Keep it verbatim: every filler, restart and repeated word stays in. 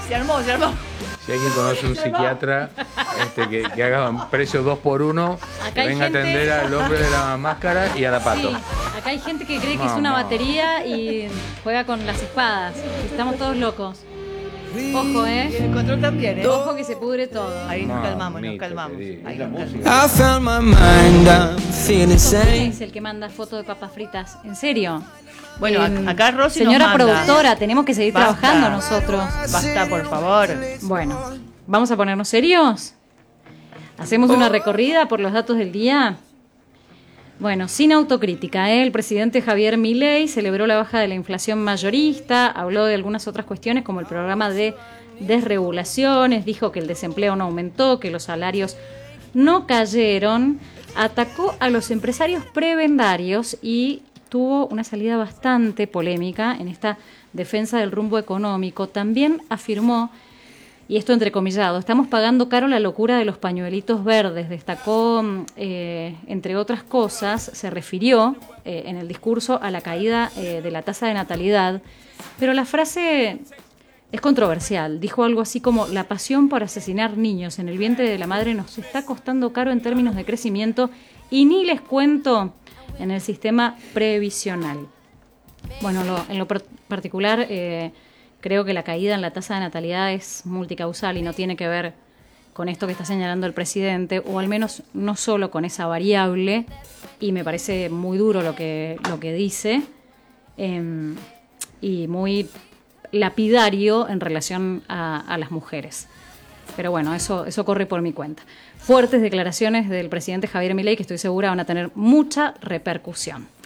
Se armó, se armó. Si alguien conoce un psiquiatra este, que, que haga un precio dos por uno, que venga gente... a atender al hombre de la máscara y a la Pato. Sí, acá hay gente que cree que no, es una no. batería y juega con las espadas. Estamos todos locos. Ojo, ¿eh? Y el control también, ¿eh? Ojo que se pudre todo. Ahí nos calmamos, nos calmamos. Ahí nos calmamos. Es el que manda fotos de papas fritas. ¿En serio? Bueno, eh, acá Rosy señora nos manda. Productora, tenemos que seguir Basta. trabajando nosotros. Basta, por favor. Bueno, ¿vamos a ponernos serios? ¿Hacemos una recorrida por los datos del día? Bueno, sin autocrítica, ¿eh? El presidente Javier Milei celebró la baja de la inflación mayorista, habló de algunas otras cuestiones como el programa de desregulaciones, dijo que el desempleo no aumentó, que los salarios no cayeron, atacó a los empresarios prebendarios y tuvo una salida bastante polémica en esta defensa del rumbo económico. También afirmó, y esto entrecomillado, estamos pagando caro la locura de los pañuelitos verdes. Destacó, eh, entre otras cosas, se refirió eh, en el discurso a la caída eh, de la tasa de natalidad, pero la frase es controversial. Dijo algo así como: la pasión por asesinar niños en el vientre de la madre nos está costando caro en términos de crecimiento y ni les cuento en el sistema previsional. Bueno, lo, en lo particular... Eh, Creo que la caída en la tasa de natalidad es multicausal y no tiene que ver con esto que está señalando el presidente, o al menos no solo con esa variable, y me parece muy duro lo que, lo que dice, eh, y muy lapidario en relación a, a las mujeres. Pero bueno, eso, eso corre por mi cuenta. Fuertes declaraciones del presidente Javier Milei que estoy segura van a tener mucha repercusión.